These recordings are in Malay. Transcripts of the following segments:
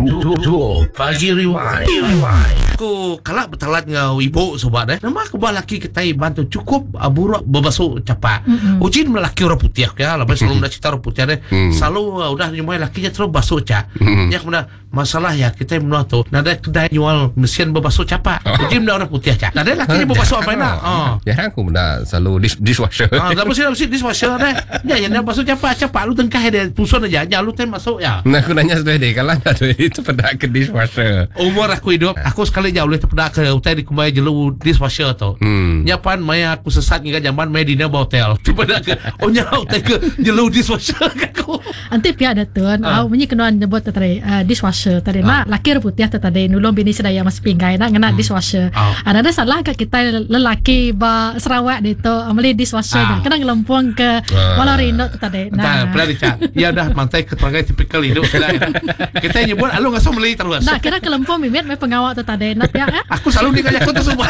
Pagi Rewind. Aku kalak bertalat ngau ibu sobat nama aku laki kita bantu cukup buruk berbasuh capak. Ujin melaki orang putih ya, lepas selalu dah cerita orang putih selalu udah nyumai lakinya terus basuh cak. Ya kemudian masalah ya kita menua tu nada kedai jual mesin berbasuh capak. Ujin dah orang putih cak. Nada lakinya berbasuh apa nak? Ya aku dah selalu dishwasher. Dah mesti dishwasher deh. Ya yang basuh capak lu tengkah dia pusun aja, jangan lu masuk ya. Nah aku nanya sudah deh, kalau nggak itu pada ke dishwasher. Umur aku hidup, aku sekali jauh itu pernah ke hotel di kumai jelu dishwasher tu. Nyapan maya aku sesat hingga zaman maya dina hotel. Pada ke hotel ke jelu dishwasher aku. Anti pihak ada tuan, bunyi kenuan nyebut tadi dishwasher tadi. Nak laki putih tadi nulung bini sedaya mas pinggai nak ngena dishwasher. Ada salah ke kita lelaki ba Sarawak itu amali dishwasher kadang ngelempung ke Walarino tadi. Nah, pernah dicat. Ya dah mantai keterangan tipikal hidup kita nyebut alu ngasih meli terus. Nah, kira kelempung mimit mai pengawal tadi nak ya. Aku selalu dikajak tu semua.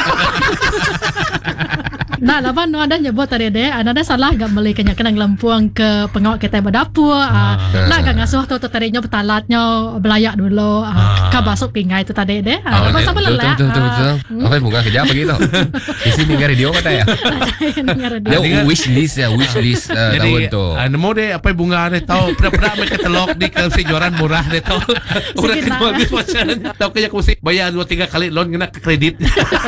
Nah, laban nu ada nyebut tadi deh, ada salah gak meli kena lempuang ke pengawal kita berdapur. Nak gak ngasuh tu tadinya betalatnya belayak dulu. Ka basuk pingai tu tadi deh. Laban sama lelah. Betul. Apa bunga kerja begitu? Di sini dengar radio kata ya. Dia wish list tahun tu. Nemu deh apa bunga deh tahu pernah mereka telok di kejuaraan murah deh tahu. Udah kedua dishwasher. Tahu kayak aku mesti bayar 2-3 kali loan kena ke kredit.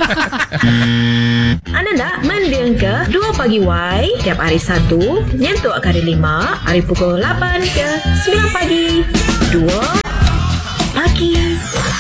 Anda nak mendengar ke 2 Pagi Y tiap hari Sabtu nyentuk ke hari 5 hari pukul 8 ke 9 pagi 2 Pagi